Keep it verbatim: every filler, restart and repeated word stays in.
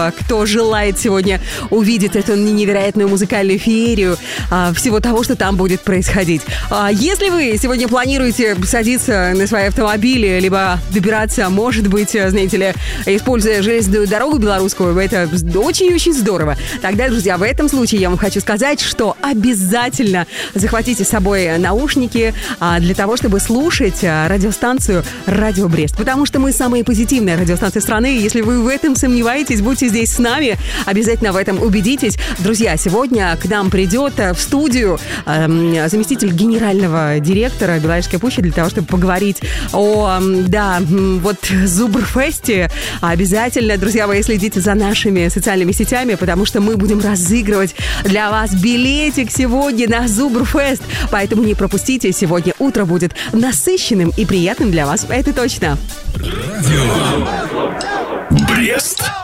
кто желает сегодня увидеть эту невероятную музыкальную феерию а, всего того, что там будет происходить. А, если вы сегодня планируете садиться на свои автомобили, либо добираться, может быть, знаете ли, используя железную дорогу белорусскую, это очень-очень здорово. Тогда, друзья, в этом случае я вам хочу сказать, что обязательно захватите с собой наушники а, для того, чтобы слушать а, радиостанцию «Радио Брест». Потому что мы самая позитивная радиостанция страны. Если вы в этом сомневаетесь, будьте здесь с нами, обязательно в этом убедитесь. Друзья, сегодня к нам придет в студию э, заместитель генерального директора Беловежской пущи для того, чтобы поговорить о, да, вот Зубрфесте. Обязательно, друзья, вы следите за нашими социальными сетями, потому что мы будем разыгрывать для вас билетик сегодня на Зубрфест. Поэтому не пропустите, сегодня утро будет насыщенным и приятным для вас. Это точно. Радио Брест.